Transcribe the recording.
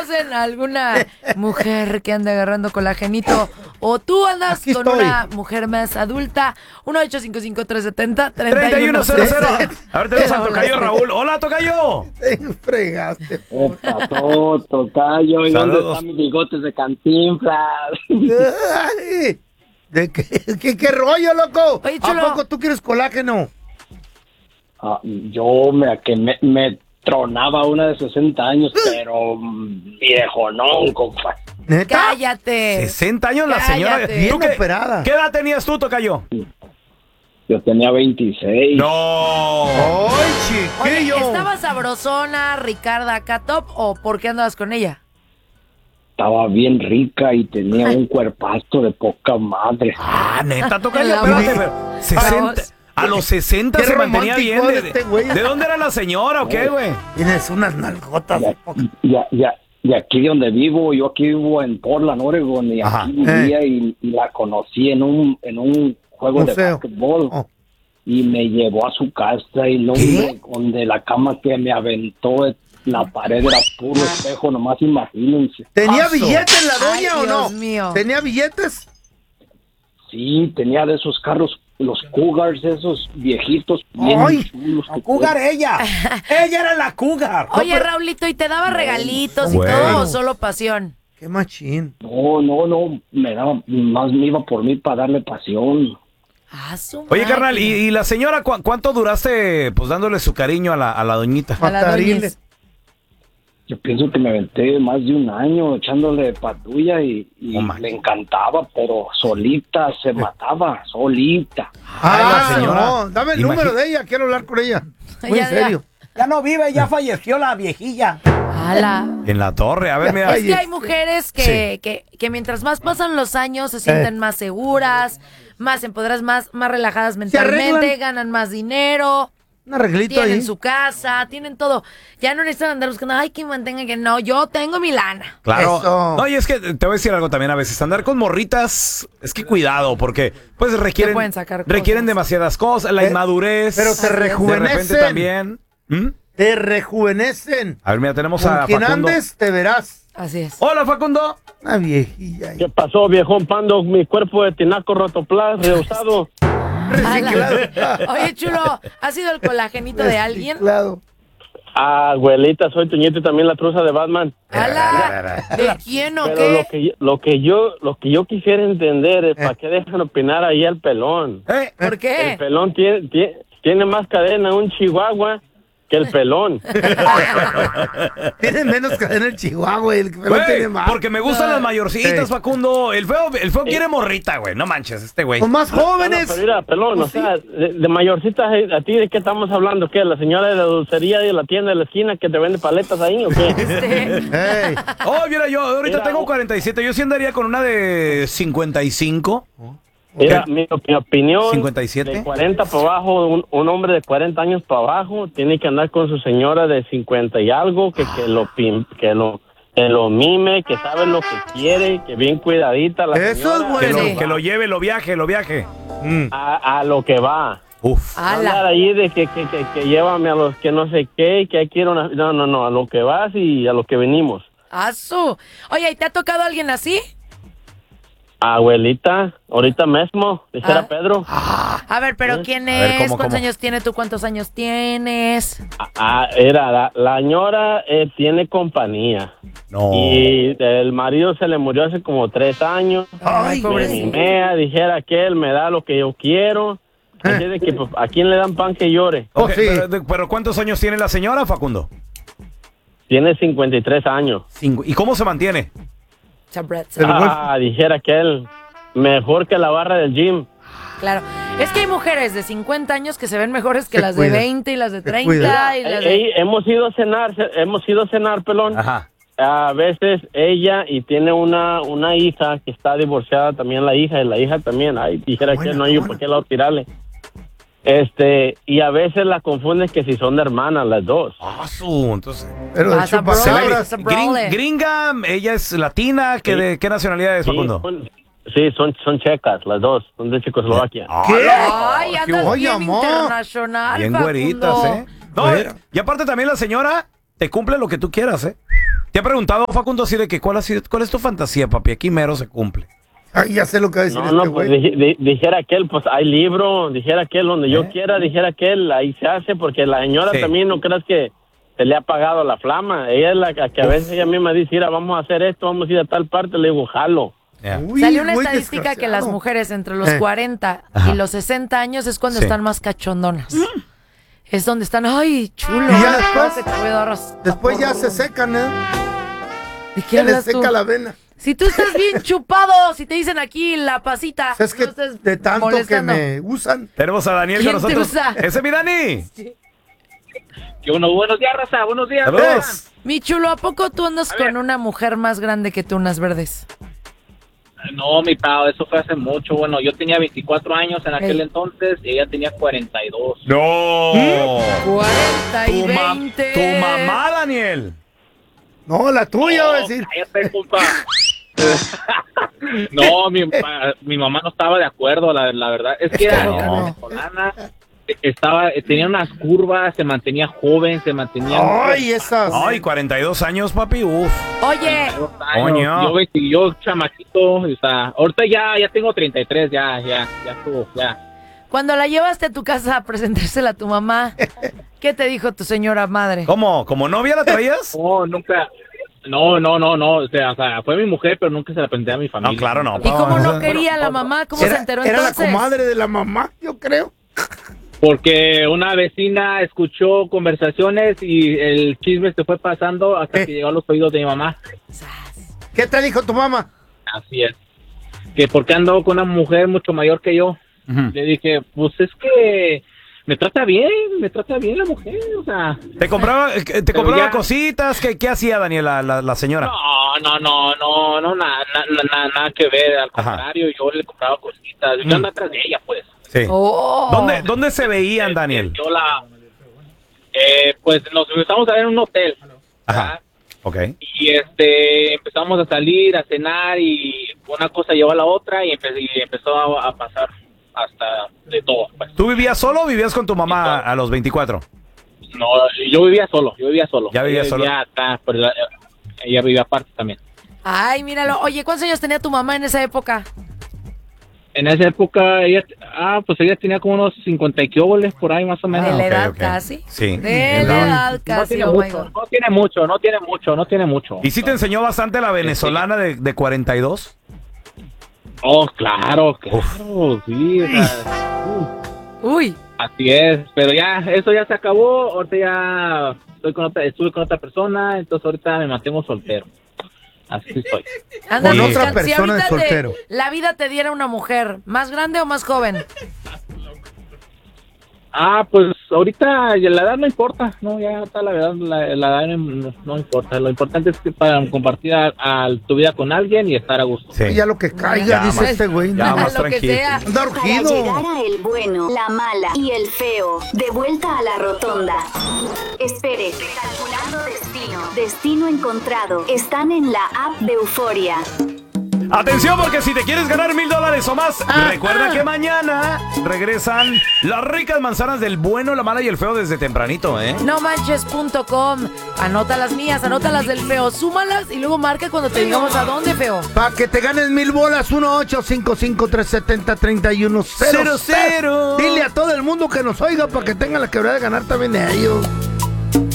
¿Conocen a alguna mujer que anda agarrando colagenito? ¿O tú andas Aquí con estoy. una mujer más adulta? 1-855-370-3100. A ver, tenemos al tocayo Raúl. Hola, tocayo. Te fregaste. ¿Qué pasó, tocayo? ¿Y dónde Saludos. están mis bigotes de Cantinflas? Ay, ¿de qué rollo, loco? Oye, ¿A chulo. poco tú quieres colágeno? Yo me tronaba una de 60 años, pero viejo, no, compa. ¿Neta? ¡Cállate! 60 años la señora. Cállate. Bien ¿Tú qué, operada. ¿Qué edad tenías tú, tocayo? Yo tenía 26. No. ¡Ay, Oye, chiquillo! ¿estaba sabrosona Ricarda acá top o por qué andabas con ella? Estaba bien rica y tenía un cuerpazo de poca madre. Ah, neta, tocayo. La Espérate, voz. pero 60. A los 60 Qué se mantenía romántico bien. de este güey. ¿De dónde era la señora o qué, güey? Tienes unas nalgotas. de poca- Y aquí donde vivo, yo aquí vivo en Portland, Oregon, y Ajá. aquí vivía y la conocí en un juego de Museo. básquetbol. Oh. Y me llevó a su casa y luego ¿Qué? donde la cama que me aventó, la pared era puro espejo, nomás imagínense. ¿Tenía Paso. billetes la doña Ay, o no? Dios mío. ¿Tenía billetes? Sí, tenía de esos carros, los Cougars, esos viejitos, bien Ay, chulos. La cougar ella. Ella era la cougar. Oye, Raulito, ¿y te daba regalitos y Güey. todo o solo pasión? Qué machín. No, me daba, más me iba por mí para darle pasión. Ah, su Oye, máquina. carnal, ¿y la señora cuánto duraste pues dándole su cariño a la doñita? A la Matarile. doñez. Yo pienso que me aventé más de un año echándole patrulla y Oh, man. le encantaba, pero solita se mataba, solita. la señora. No, dame el número de ella, quiero hablar con ella. Muy Ya, en serio. Ya no vive, ya falleció la viejilla. Ala. En la torre, a ver, mira. Es que hay mujeres que mientras más pasan los años se sienten más seguras, más empoderadas, más relajadas mentalmente, arreglan. ganan más dinero, Un arreglito tienen ahí. su casa, tienen todo. Ya no necesitan andar buscando, ay, que mantenga que no, yo tengo mi lana. Claro. Eso. No, y es que te voy a decir algo también a veces. Andar con morritas, es que cuidado, porque pues requieren, pueden sacar cosas. requieren demasiadas cosas, la inmadurez. pero te Así es. De rejuvenecen. repente también. ¿Mm? Te rejuvenecen. A ver, mira, tenemos Con a quien Facundo. andes, te verás. Así es. Hola, Facundo. Una viejilla. ahí. ¿Qué pasó, viejón Pando? Mi cuerpo de tinaco rotoplas reusado. Reciclado. Oye, chulo, ¿ha sido el colagenito de alguien? Reciclado. Abuelita, soy tu nieto y también la truza de Batman. Ala, ¿de quién o Pero qué? lo que yo quisiera entender es para qué dejan opinar ahí al pelón. ¿Por El qué? pelón tiene más cadena un chihuahua que el pelón. Tiene menos cadena el Chihuahua, el que Güey, tiene más. porque me gustan las mayorcitas, Sí. Facundo. El feo quiere morrita, güey. No manches, este güey. Son más No, jóvenes. pero mira, pelón, Pues o sea, de mayorcitas, ¿a ti de qué estamos hablando? ¿Qué? ¿La señora de la dulcería de la tienda de la esquina que te vende paletas ahí o qué? Ey, Oh, mira, yo ahorita Mira, tengo 47. Yo sí andaría con una de 55. Mira, mi opinión, 57. de 40 para abajo, un hombre de 40 años para abajo tiene que andar con su señora de 50 y algo, que lo mime, que sabe lo que quiere, que bien cuidadita la Eso es señora, bueno. Sí. Que lo lleve, lo viaje. a lo que va. Uf. Andar Ala. ahí de que llévame a los que no sé qué, que quiero una... No, a lo que vas y a lo que venimos. Asu. Oye, ¿y te ha tocado alguien así? Abuelita, ahorita mismo, dijera Ah. Pedro. A ver, pero ¿quién A ver, es? ¿cómo, ¿Cuántos cómo? años tiene tú? ¿Cuántos años tienes? Era la señora tiene compañía. No. Y el marido se le murió hace como 3 años. Ay, Me pobrecito. animé, dijera que él me da lo que yo quiero. Así de que, pues, ¿a quién le dan pan que llore? Oh, Ok, sí. pero ¿cuántos años tiene la señora, Facundo? Tiene 53 años. ¿Y cómo se mantiene? Chabretz. Dijera que él mejor que la barra del gym. Claro. Es que hay mujeres de 50 años que se ven mejores que Se las cuida. de 20 y las de Se 30 cuida. y las de... Hemos ido a cenar, pelón. Ajá. A veces ella y tiene una hija que está divorciada también la hija, y la hija también. Ay, dijera que no hay por qué lado tirarle. Y a veces la confunden que si son hermanas las dos. Entonces. Pero de Pasa, chupa bro. cabras. Pasa, brole. Gringa, ella es latina. ¿De qué nacionalidad es, Sí, Facundo? son checas las dos, son de Checoslovaquia. ¿Qué? Ay, ¿Qué andas hubo? Oye, bien amor. internacional, Bien Facundo. güeritas, ¿eh? No, Bueno. y aparte también la señora te cumple lo que tú quieras, ¿eh? Te ha preguntado, Facundo, así de que cuál es tu fantasía, papi. Aquí mero se cumple. Ay, ya sé lo que va a decir No, pues dijera aquel, pues hay libro, dijera aquel, donde yo quiera, dijera aquel, ahí se hace, porque la señora también no creas que se le ha apagado la flama. Ella es la que a veces ella misma dice, mira, vamos a hacer esto, vamos a ir a tal parte, le digo, jalo. Yeah. Salió una estadística que las mujeres entre los 40 y los 60 años es cuando están más cachondonas. Es donde están, ay, chulo. Y ya después ya se secan, ¿eh? ¿De qué hablas tú? Les seca la vena. Si tú estás bien chupado, si te dicen aquí la pasita. Es que de tanto molestando. que me usan. Tenemos a Daniel con nosotros. ¡Ese es mi Dani! Que buenos días, raza, buenos días. ¡Saludos! Mi chulo, ¿a poco tú andas con una mujer más grande que tú, unas verdes? No, mi pao, eso fue hace mucho. Bueno, yo tenía 24 años en aquel entonces y ella tenía 42. ¡No! 40 y 20. Tu mamá, Daniel. No, la tuya, va a decir. Cállate, compa. No, mi mamá no estaba de acuerdo, la verdad. Es que era venezolana, tenía unas curvas, se mantenía joven, se mantenía... Ay, esas. Ay, 42 años, papi, uf. Oye. Coño. Yo chamaquito, o sea, ahorita ya tengo 33, ya estuvo, ya. Cuando la llevaste a tu casa a presentársela a tu mamá, ¿qué te dijo tu señora madre? ¿Cómo? ¿Como novia la traías? No, nunca... No, o sea, fue mi mujer, pero nunca se la presenté a mi familia. No, claro, no. ¿Y cómo no quería la mamá? ¿Cómo se enteró entonces? Era la comadre de la mamá, yo creo. Porque una vecina escuchó conversaciones y el chisme se fue pasando hasta que llegó a los oídos de mi mamá. ¿Qué te dijo tu mamá? Así es. Que porque ando con una mujer mucho mayor que yo. Le dije, pues es que me trata bien la mujer, o sea. ¿Te compraba cositas? ¿Qué hacía, Daniel, la señora? No, nada que ver. Al contrario, yo le compraba cositas. Yo andaba atrás de ella, pues. Sí. Oh. ¿Dónde se veían, Daniel? Pues nos empezamos a ver en un hotel. Ajá. Ok. Y empezamos a salir, a cenar y una cosa llevó a la otra y empezó a pasar hasta de todo. Pues. ¿Tú vivías solo o vivías con tu mamá a los 24? No, yo vivía solo. ¿Ya vivías solo? Vivía acá, pero ella vivía aparte también. Ay, míralo. Oye, ¿cuántos años tenía tu mamá en esa época? En esa época, ella tenía como unos 50 y quioboles por ahí más o menos. ¿De la edad casi? Sí. De la edad casi, no tiene mucho. ¿Y sí te enseñó bastante la venezolana de 42? Oh, claro, sí. O sea, Uy. Así es, pero ya, eso ya se acabó. Ahorita ya estuve con otra persona, entonces ahorita me mantengo soltero. Así estoy. Anda, con otra si persona ahorita soltero. la vida te diera una mujer, ¿más grande o más joven? Pues ahorita la edad no importa, no, ya está la edad, la edad no importa. Lo importante es que para compartir tu vida con alguien y estar a gusto. Sí. Ya lo que caiga, dice este güey. Ya, más lo que tranquilo. sea. Anda Para urgido. llegar a el bueno, la mala y el feo. De vuelta a la rotonda. Espere. Calculando destino. Destino encontrado. Están en la app de Euforia. Atención, porque si te quieres ganar $1,000 o más, recuerda que mañana regresan las ricas manzanas del bueno, la mala y el feo desde tempranito, ¿eh? Nomanches.com. Anota las mías, anota las del feo, súmalas y luego marca cuando te digamos a dónde, feo. Para que te ganes 1,000 bolas, 1-855-370-3100. Dile a todo el mundo que nos oiga para que tengan la quebrada de ganar también ellos.